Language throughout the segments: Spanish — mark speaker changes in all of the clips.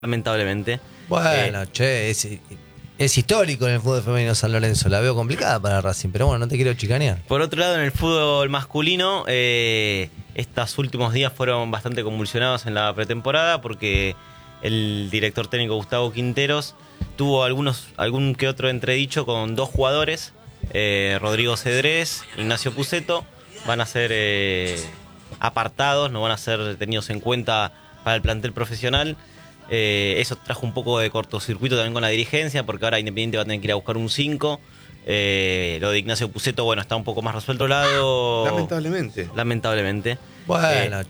Speaker 1: lamentablemente.
Speaker 2: Bueno, es histórico en el fútbol femenino San Lorenzo. La veo complicada para Racing, pero bueno, no te quiero chicanear.
Speaker 1: Por otro lado, en el fútbol masculino, estos últimos días fueron bastante convulsionados en la pretemporada porque el director técnico Gustavo Quinteros tuvo algún que otro entredicho con dos jugadores, Rodrigo Cedrés, Ignacio Puceto. Van a ser apartados, no van a ser tenidos en cuenta para el plantel profesional. Eso trajo un poco de cortocircuito también con la dirigencia, porque ahora Independiente va a tener que ir a buscar un 5. Lo de Ignacio Puceto, bueno, está un poco más resuelto. Lamentablemente.
Speaker 2: Bueno,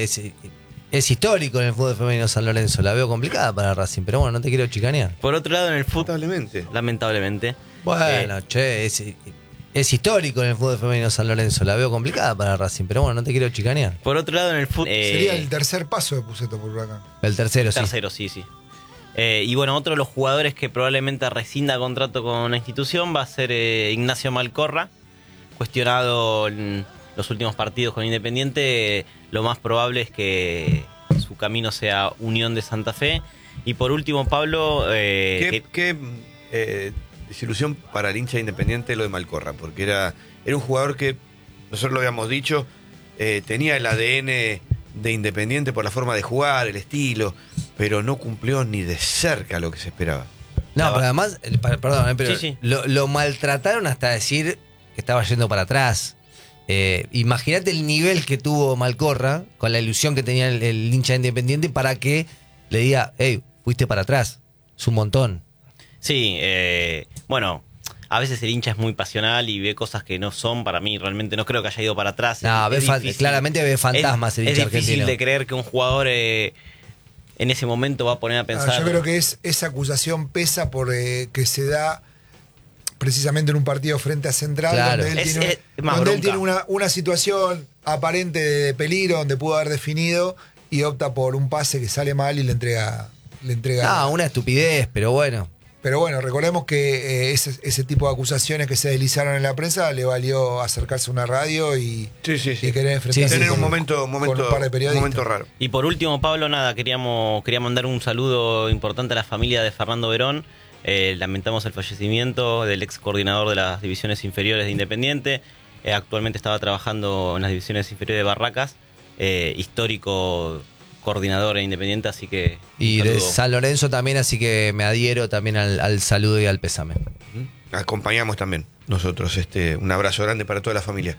Speaker 2: es histórico en el fútbol femenino San Lorenzo. La veo complicada para Racing, pero bueno, no te quiero chicanear.
Speaker 1: Por otro lado, en el fútbol. Lamentablemente.
Speaker 2: Bueno, es histórico en el fútbol femenino San Lorenzo. La veo complicada para Racing, pero bueno, no te quiero chicanear.
Speaker 1: Por otro lado, en el fútbol.
Speaker 3: Sería el tercer paso de Puceto por Huracán.
Speaker 2: El tercero, sí.
Speaker 1: Sí. Y bueno, otro de los jugadores que probablemente rescinda contrato con la institución va a ser Ignacio Malcorra, cuestionado en los últimos partidos con Independiente. Lo más probable es que su camino sea Unión de Santa Fe. Y por último, Pablo...
Speaker 4: ¿Qué desilusión para el hincha de Independiente lo de Malcorra? Porque era un jugador que, nosotros lo habíamos dicho, tenía el ADN de Independiente por la forma de jugar, el estilo, pero no cumplió ni de cerca lo que se esperaba.
Speaker 2: No, pero además, perdón, pero
Speaker 1: Sí.
Speaker 2: Lo maltrataron hasta decir que estaba yendo para atrás. Imagínate el nivel que tuvo Malcorra con la ilusión que tenía el hincha de Independiente para que le diga, hey, fuiste para atrás. Es un montón.
Speaker 1: Sí, bueno, a veces el hincha es muy pasional y ve cosas que no son. Para mí, realmente no creo que haya ido para atrás.
Speaker 2: No, claramente ve fantasmas el hincha
Speaker 1: argentino. Es difícil de creer que un jugador en ese momento va a poner a pensar.
Speaker 3: Yo creo que esa acusación pesa por que se da precisamente en un partido frente a Central,
Speaker 2: claro,
Speaker 3: donde él tiene una situación aparente de peligro, donde pudo haber definido y opta por un pase que sale mal y le entrega.
Speaker 2: Una estupidez, pero bueno.
Speaker 3: Pero bueno, recordemos que ese tipo de acusaciones que se deslizaron en la prensa le valió acercarse a una radio y querer enfrentarse
Speaker 4: tener un
Speaker 3: con
Speaker 4: momento
Speaker 3: un par de periodistas.
Speaker 4: raro.
Speaker 1: Y por último, Pablo, quería mandar un saludo importante a la familia de Fernando Verón. Lamentamos el fallecimiento del ex coordinador de las divisiones inferiores de Independiente. Actualmente estaba trabajando en las divisiones inferiores de Barracas. Histórico coordinador Independiente, así que...
Speaker 2: Y de San Lorenzo también, así que me adhiero también al saludo y al pésame.
Speaker 4: Acompañamos también nosotros. Un abrazo grande para toda la familia.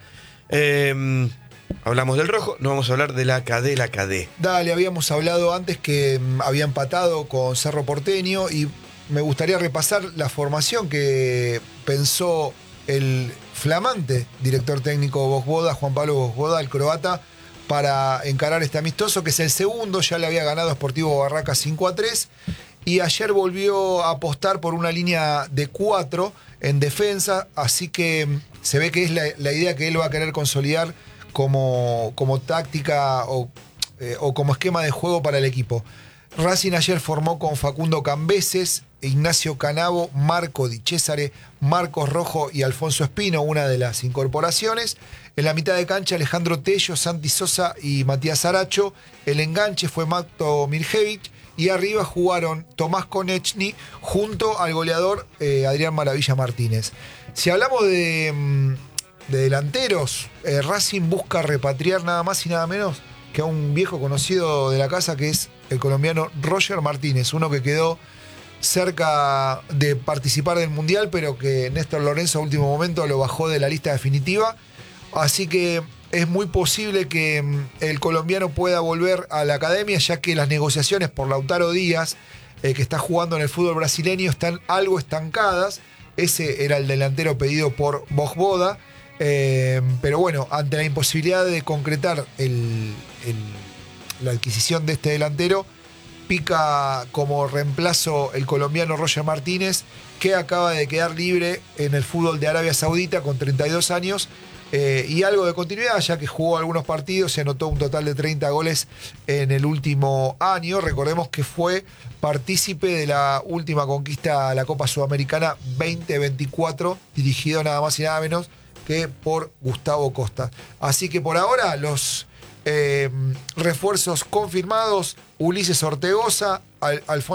Speaker 4: Hablamos del rojo, no vamos a hablar de la KD.
Speaker 3: Dale, habíamos hablado antes que había empatado con Cerro Porteño y me gustaría repasar la formación que pensó el flamante director técnico Vojvoda, Juan Pablo Vojvoda, el croata, para encarar este amistoso, que es el segundo. Ya le había ganado a Sportivo Barracas 5-3 y ayer volvió a apostar por una línea de 4 en defensa, así que se ve que es la idea que él va a querer consolidar como táctica o como esquema de juego para el equipo. Racing ayer formó con Facundo Cambeses, Ignacio Canavo, Marco Di Cesare, Marcos Rojo y Alfonso Espino, una de las incorporaciones. En la mitad de cancha, Alejandro Tello, Santi Sosa y Matías Aracho. El enganche fue Mato Mirjevic. Y arriba jugaron Tomás Konechny junto al goleador Adrián Maravilla Martínez. Si hablamos de delanteros, Racing busca repatriar nada más y nada menos que a un viejo conocido de la casa, que es el colombiano Roger Martínez, uno que quedó cerca de participar del Mundial, pero que Néstor Lorenzo a último momento lo bajó de la lista definitiva. Así que es muy posible que el colombiano pueda volver a la academia, ya que las negociaciones por Lautaro Díaz, que está jugando en el fútbol brasileño, están algo estancadas. Ese era el delantero pedido por Vojvoda. Pero bueno, ante la imposibilidad de concretar la adquisición de este delantero, pica como reemplazo el colombiano Roger Martínez, que acaba de quedar libre en el fútbol de Arabia Saudita con 32 años y algo de continuidad, ya que jugó algunos partidos, se anotó un total de 30 goles en el último año. Recordemos que fue partícipe de la última conquista a la Copa Sudamericana 2024, dirigido nada más y nada menos que por Gustavo Costa. Así que por ahora los Refuerzos confirmados: Ulises Ortegoza, Alfonso